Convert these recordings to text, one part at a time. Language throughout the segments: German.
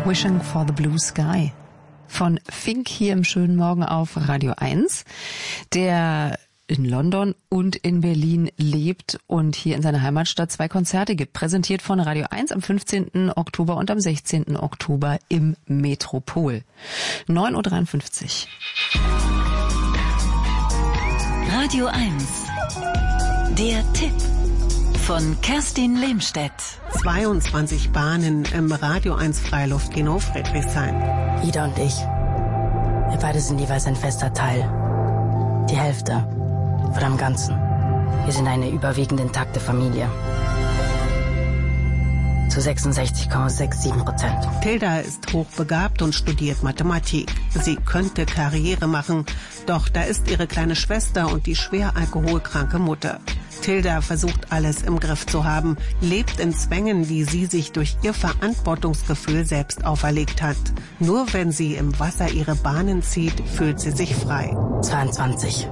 Wishing for the Blue Sky von Fink hier im schönen Morgen auf Radio 1, der in London und in Berlin lebt und hier in seiner Heimatstadt 2 Konzerte gibt. Präsentiert von Radio 1 am 15. Oktober und am 16. Oktober im Metropol. 9.53 Uhr. Radio 1. Der Tipp von Kerstin Lehmstedt. 22 Bahnen im Radio 1 Freiluftkino Friedrichshain. Ida und ich. Wir beide sind jeweils ein fester Teil. Die Hälfte von dem Ganzen. Wir sind eine überwiegend intakte Familie. Zu 66,67%. Tilda ist hochbegabt und studiert Mathematik. Sie könnte Karriere machen, doch da ist ihre kleine Schwester und die schwer alkoholkranke Mutter. Tilda versucht alles im Griff zu haben, lebt in Zwängen, die sie sich durch ihr Verantwortungsgefühl selbst auferlegt hat. Nur wenn sie im Wasser ihre Bahnen zieht, fühlt sie sich frei. 22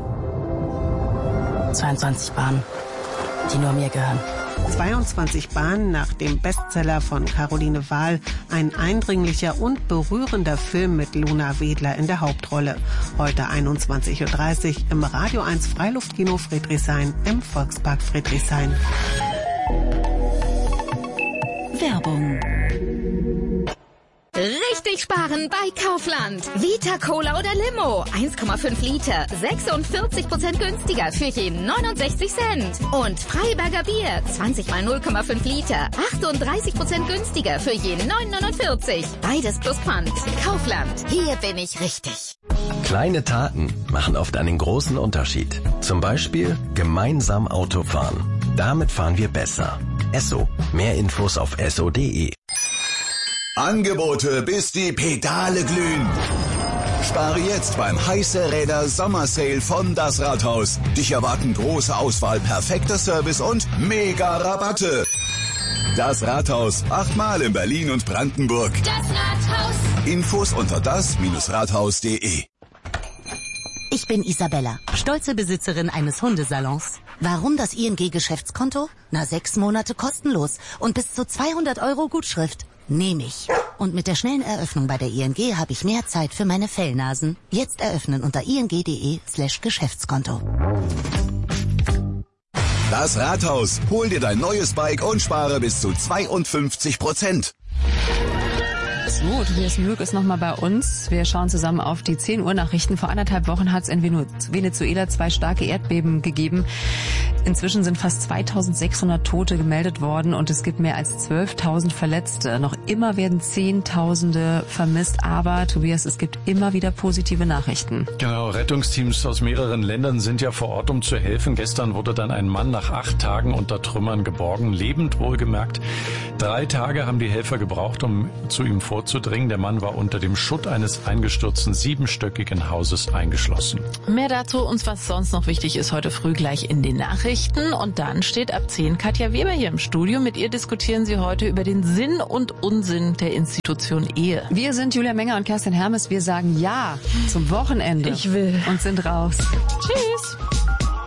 Bahnen, die nur mir gehören. 22 Bahnen nach dem Bestseller von Caroline Wahl, ein eindringlicher und berührender Film mit Luna Wedler in der Hauptrolle. Heute 21.30 Uhr im Radio 1 Freiluftkino Friedrichshain im Volkspark Friedrichshain. Werbung. Richtig sparen bei Kaufland. Vita Cola oder Limo. 1,5 Liter. 46% günstiger für jeden 69 Cent. Und Freiberger Bier. 20 mal 0,5 Liter. 38% günstiger für jeden 9,49. Beides plus Pfand. Kaufland. Hier bin ich richtig. Kleine Taten machen oft einen großen Unterschied. Zum Beispiel gemeinsam Auto fahren. Damit fahren wir besser. Esso. Mehr Infos auf esso.de. Angebote, bis die Pedale glühen. Spare jetzt beim Heiße Räder Sommersale von Das Rathaus. Dich erwarten große Auswahl, perfekter Service und mega Rabatte. Das Rathaus, 8-mal in Berlin und Brandenburg. Das Rathaus. Infos unter das-rathaus.de. Ich bin Isabella, stolze Besitzerin eines Hundesalons. Warum das ING-Geschäftskonto? 6 Monate kostenlos und bis zu 200 € Gutschrift. Nehme ich. Und mit der schnellen Eröffnung bei der ING habe ich mehr Zeit für meine Fellnasen. Jetzt eröffnen unter ing.de/Geschäftskonto. Das Rathaus. Hol dir dein neues Bike und spare bis zu 52%. So, Tobias Mück ist nochmal bei uns. Wir schauen zusammen auf die 10 Uhr Nachrichten. Vor 1,5 Wochen hat es in Venezuela 2 starke Erdbeben gegeben. Inzwischen sind fast 2600 Tote gemeldet worden und es gibt mehr als 12.000 Verletzte. Noch immer werden Zehntausende vermisst, aber Tobias, es gibt immer wieder positive Nachrichten. Genau, Rettungsteams aus mehreren Ländern sind ja vor Ort, um zu helfen. Gestern wurde dann ein Mann nach 8 Tagen unter Trümmern geborgen, lebend wohlgemerkt. 3 Tage haben die Helfer gebraucht, um zu ihm vorzudringen. Der Mann war unter dem Schutt eines eingestürzten 7-stöckigen Hauses eingeschlossen. Mehr dazu und was sonst noch wichtig ist, heute früh gleich in den Nachrichten. Und dann steht ab 10 Katja Weber hier im Studio. Mit ihr diskutieren sie heute über den Sinn und Unsinn der Institution Ehe. Wir sind Julia Menger und Kerstin Hermes. Wir sagen Ja zum Wochenende. Ich will. Und sind raus. Tschüss.